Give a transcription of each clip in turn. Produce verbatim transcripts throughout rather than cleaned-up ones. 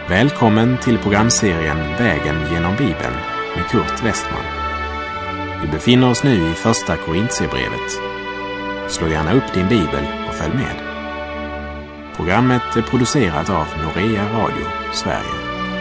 Välkommen till programserien Vägen genom Bibeln med Kurt Westman. Vi befinner oss nu i första Korintierbrevet. Slå gärna upp din bibel och följ med. Programmet är producerat av Norea Radio, Sverige.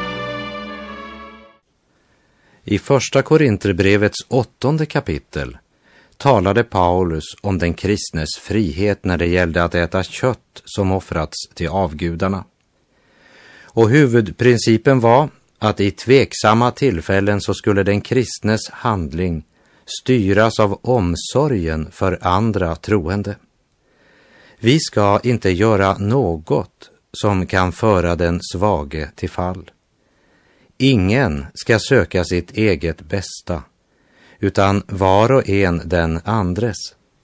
I första Korintierbrevets åttonde kapitel talade Paulus om den kristnes frihet när det gällde att äta kött som offrats till avgudarna. Och huvudprincipen var att i tveksamma tillfällen så skulle den kristnes handling styras av omsorgen för andra troende. Vi ska inte göra något som kan föra den svage till fall. Ingen ska söka sitt eget bästa, utan var och en den andres.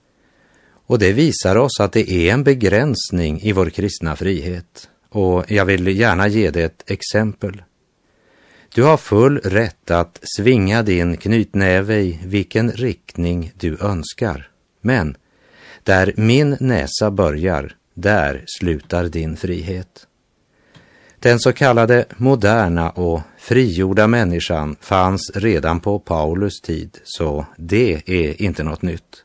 Och det visar oss att det är en begränsning i vår kristna frihet. Och jag vill gärna ge dig ett exempel. Du har full rätt att svinga din knytnäve i vilken riktning du önskar. Men där min näsa börjar, där slutar din frihet. Den så kallade moderna och frigjorda människan fanns redan på Paulus tid, så det är inte något nytt.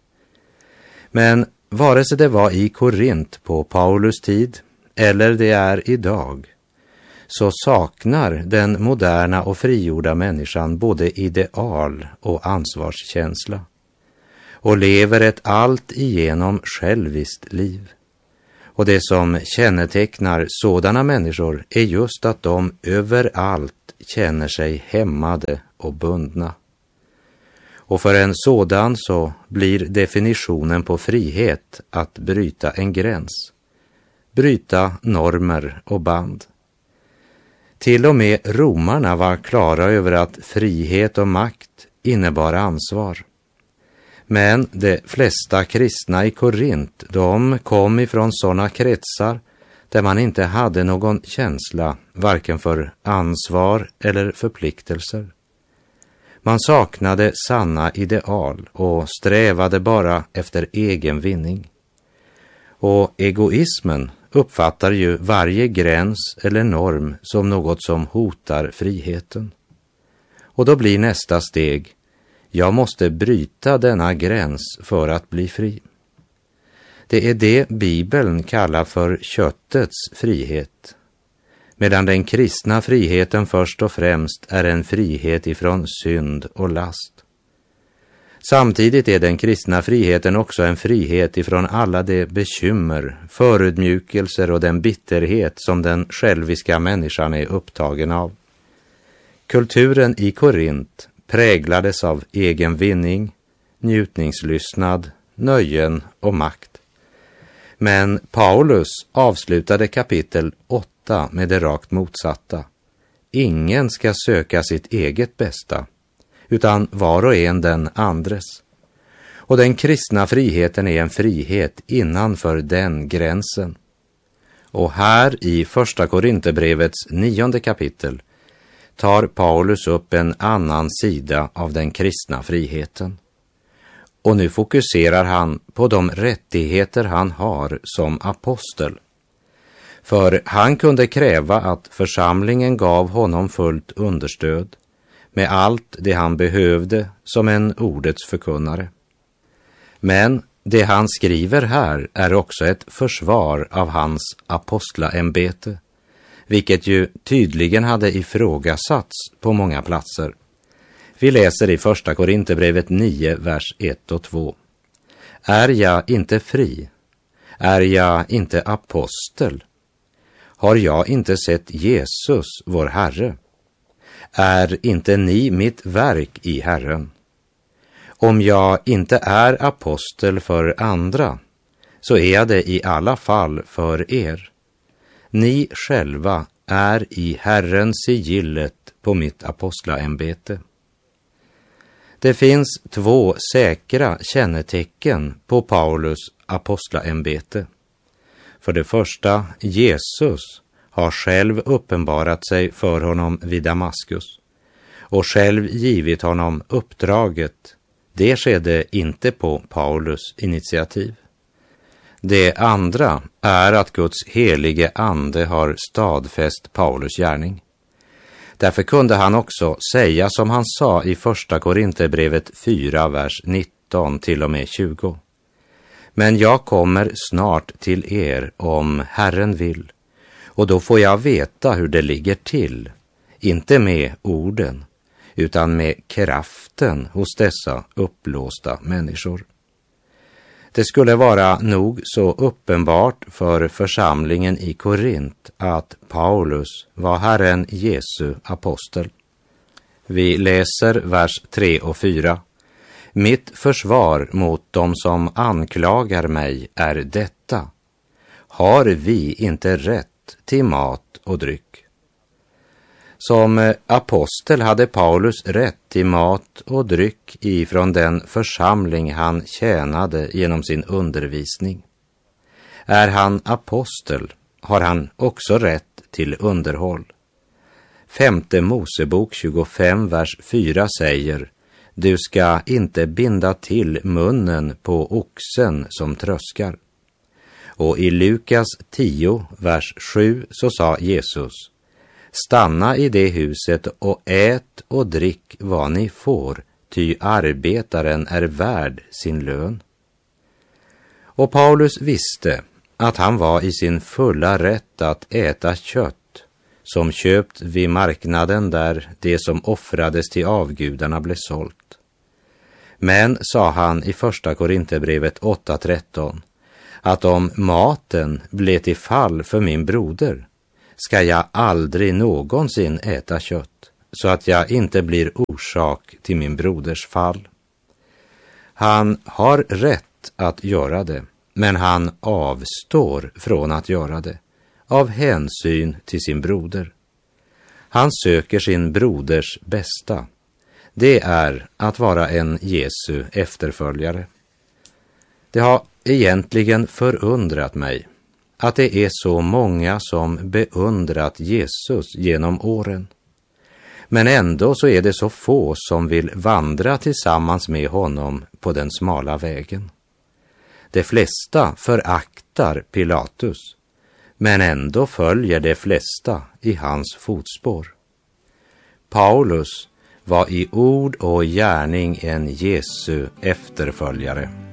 Men vare sig det var i Korint på Paulus tid eller det är idag, så saknar den moderna och frigjorda människan både ideal och ansvarskänsla och lever ett allt igenom själviskt liv. Och det som kännetecknar sådana människor är just att de överallt känner sig hämmade och bundna. Och för en sådan så blir definitionen på frihet att bryta en gräns, bryta normer och band. Till och med romarna var klara över att frihet och makt innebar ansvar. Men de flesta kristna i Korint, de kom ifrån sådana kretsar där man inte hade någon känsla varken för ansvar eller förpliktelser. Man saknade sanna ideal och strävade bara efter egen vinning. Och egoismen uppfattar ju varje gräns eller norm som något som hotar friheten. Och då blir nästa steg: jag måste bryta denna gräns för att bli fri. Det är det Bibeln kallar för köttets frihet, medan den kristna friheten först och främst är en frihet ifrån synd och last. Samtidigt är den kristna friheten också en frihet ifrån alla de bekymmer, förödmjukelser och den bitterhet som den själviska människan är upptagen av. Kulturen i Korint präglades av egen vinning, njutningslystnad, nöjen och makt. Men Paulus avslutade kapitel åtta med det rakt motsatta. Ingen ska söka sitt eget bästa, utan var och en den andres. Och den kristna friheten är en frihet innanför den gränsen. Och här i första Korintierbrevets nionde kapitel tar Paulus upp en annan sida av den kristna friheten. Och nu fokuserar han på de rättigheter han har som apostel. För han kunde kräva att församlingen gav honom fullt understöd med allt det han behövde som en ordets förkunnare. Men det han skriver här är också ett försvar av hans apostlaämbete, vilket ju tydligen hade ifrågasatts på många platser. Vi läser i första Korintierbrevet nio, vers ett och två. Är jag inte fri? Är jag inte apostel? Har jag inte sett Jesus, vår Herre? Är inte ni mitt verk i Herren? Om jag inte är apostel för andra, så är jag det i alla fall för er. Ni själva är i Herren sigillet på mitt apostlaämbete. Det finns två säkra kännetecken på Paulus apostlaämbete. För det första, Jesus har själv uppenbarat sig för honom vid Damaskus och själv givit honom uppdraget. Det skedde inte på Paulus initiativ. Det andra är att Guds helige ande har stadfäst Paulus gärning. Därför kunde han också säga som han sa i första Korinthierbrevet fyra, vers nitton till och med tjugo. Men jag kommer snart till er om Herren vill, och då får jag veta hur det ligger till, inte med orden, utan med kraften hos dessa uppblåsta människor. Det skulle vara nog så uppenbart för församlingen i Korint att Paulus var Herren Jesu apostel. Vi läser vers tre och fyra. Mitt försvar mot dem som anklagar mig är detta: har vi inte rätt till mat och dryck? Som apostel hade Paulus rätt till mat och dryck ifrån den församling han tjänade genom sin undervisning. Är han apostel har han också rätt till underhåll. Femte Mosebok tjugofem, vers fyra säger: du ska inte binda till munnen på oxen som tröskar. Och i Lukas tio, vers sju så sa Jesus: stanna i det huset och ät och drick vad ni får, ty arbetaren är värd sin lön. Och Paulus visste att han var i sin fulla rätt att äta kött som köpt vid marknaden där det som offrades till avgudarna blev sålt. Men, sa han i första Korinthierbrevet åtta tretton, att om maten blev till fall för min broder, ska jag aldrig någonsin äta kött, så att jag inte blir orsak till min broders fall. Han har rätt att göra det, men han avstår från att göra det, av hänsyn till sin broder. Han söker sin broders bästa. Det är att vara en Jesu efterföljare. Det har egentligen förundrat mig att det är så många som beundrat Jesus genom åren. Men ändå så är det så få som vill vandra tillsammans med honom på den smala vägen. De flesta föraktar Pilatus, men ändå följer de flesta i hans fotspår. Paulus var i ord och gärning en Jesu efterföljare.